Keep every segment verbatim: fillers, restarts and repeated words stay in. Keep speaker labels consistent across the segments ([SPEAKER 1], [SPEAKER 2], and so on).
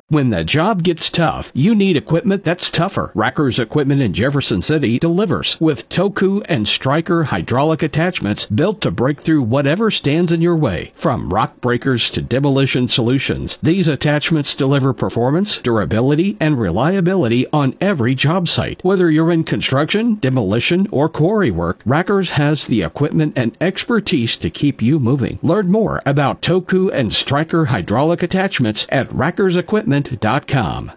[SPEAKER 1] When the job gets tough, you need equipment that's tougher. Rackers Equipment in Jefferson City delivers with Toku and Striker hydraulic attachments built to break through whatever stands in your way. From rock breakers to demolition solutions, these attachments deliver performance, durability, and reliability on every job site. Whether you're in construction, demolition, or quarry work, Rackers has the equipment and expertise to keep you moving. Learn more about Toku and Striker hydraulic attachments at rackers equipment dot com.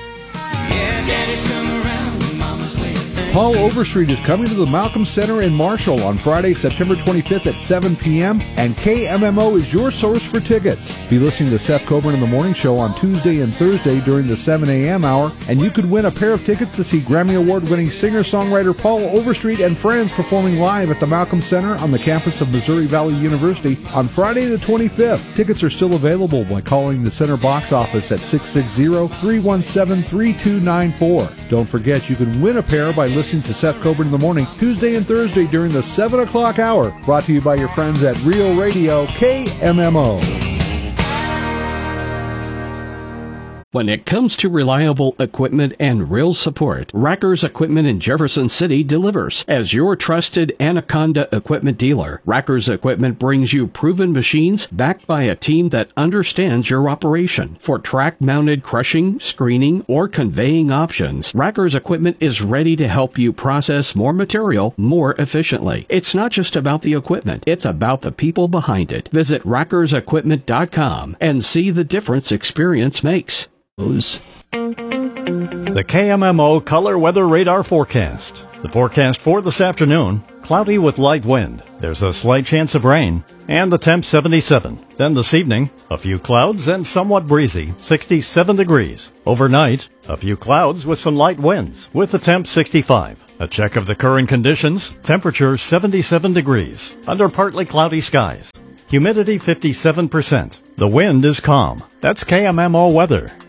[SPEAKER 2] Paul Overstreet is coming to the Malcolm Center in Marshall on Friday, September twenty-fifth at seven p.m. and K M M O is your source for tickets. Be listening to Seth Coburn in the Morning Show on Tuesday and Thursday during the seven a.m. hour, and you could win a pair of tickets to see Grammy Award-winning singer-songwriter Paul Overstreet and friends performing live at the Malcolm Center on the campus of Missouri Valley University on Friday the twenty-fifth. Tickets are still available by calling the Center box office at six six zero, three one seven, three two nine four. Don't forget you can win a pair by listening to Seth Coburn in the Morning Tuesday and Thursday during the seven o'clock hour. Brought to you by your friends at Real Radio K M M O.
[SPEAKER 1] When it comes to reliable equipment and real support, Rackers Equipment in Jefferson City delivers. As your trusted Anaconda equipment dealer, Rackers Equipment brings you proven machines backed by a team that understands your operation. For track-mounted crushing, screening, or conveying options, Rackers Equipment is ready to help you process more material more efficiently. It's not just about the equipment, it's about the people behind it. Visit rackers equipment dot com and see the difference experience makes.
[SPEAKER 3] The K M M O Color Weather Radar Forecast. The forecast for this afternoon, cloudy with light wind. There's a slight chance of rain, and the temp seventy-seven. Then this evening, a few clouds and somewhat breezy, sixty-seven degrees. Overnight, a few clouds with some light winds, with the temp sixty-five. A check of the current conditions, temperature seventy-seven degrees, under partly cloudy skies. Humidity fifty-seven percent. The wind is calm. That's K M M O weather.